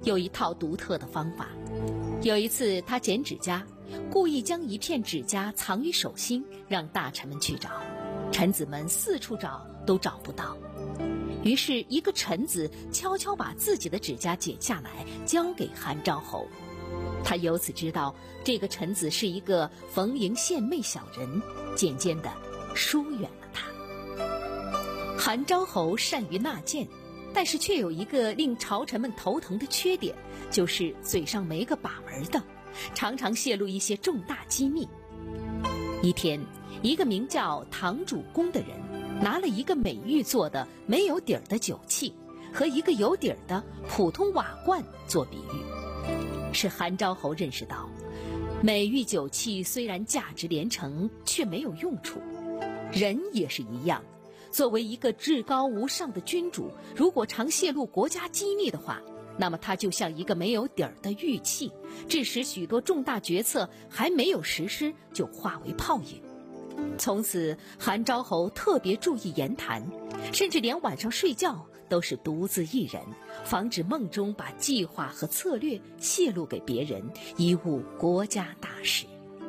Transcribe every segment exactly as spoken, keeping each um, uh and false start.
有一套独特的方法。有一次他剪指甲，故意将一片指甲藏于手心，让大臣们去找。臣子们四处找都找不到，于是一个臣子悄悄把自己的指甲剪下来交给韩昭侯。他由此知道这个臣子是一个逢迎献媚小人，渐渐地疏远了他。韩昭侯善于纳谏，但是却有一个令朝臣们头疼的缺点，就是嘴上没个把门的，常常泄露一些重大机密。一天，一个名叫唐主公的人拿了一个美玉做的没有底儿的酒器和一个有底儿的普通瓦罐做比喻，使韩昭侯认识到，美玉酒器虽然价值连城，却没有用处。人也是一样，作为一个至高无上的君主，如果常泄露国家机密的话，那么他就像一个没有底儿的玉器，致使许多重大决策还没有实施就化为泡影。从此，韩昭侯特别注意言谈，甚至连晚上睡觉都是独自一人，防止梦中把计划和策略泄露给别人，贻误国家大事。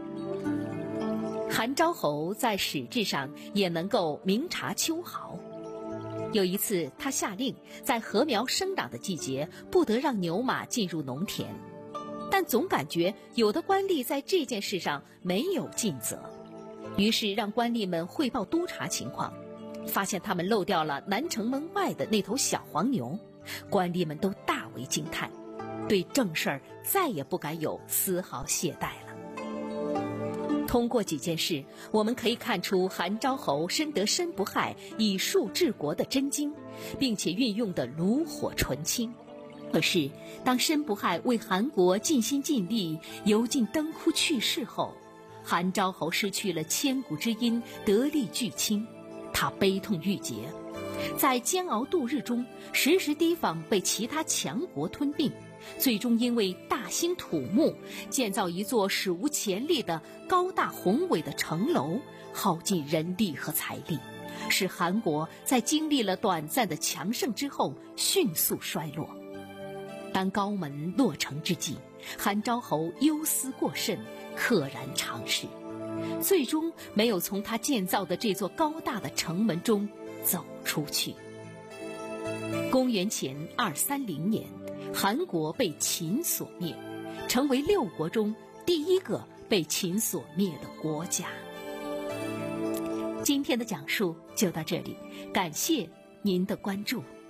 韩昭侯在史志上也能够明察秋毫。有一次，他下令在禾苗生长的季节不得让牛马进入农田，但总感觉有的官吏在这件事上没有尽责，于是让官吏们汇报督察情况，发现他们漏掉了南城门外的那头小黄牛，官吏们都大为惊叹，对正事儿再也不敢有丝毫懈怠了。通过几件事，我们可以看出韩昭侯深得申不害以术治国的真经，并且运用的炉火纯青。可是当申不害为韩国尽心尽力油尽灯枯去世后，韩昭侯失去了千古之音，得力俱倾，他悲痛欲绝，在煎熬度日中时时提防被其他强国吞并，最终因为大兴土木，建造一座史无前例的高大宏伟的城楼，耗尽人力和财力，使韩国在经历了短暂的强盛之后迅速衰落。当高门落成之际，韩昭侯忧思过甚，溘然长逝，最终没有从他建造的这座高大的城门中走出去。公元前二三零年，韩国被秦所灭，成为六国中第一个被秦所灭的国家。今天的讲述就到这里，感谢您的关注。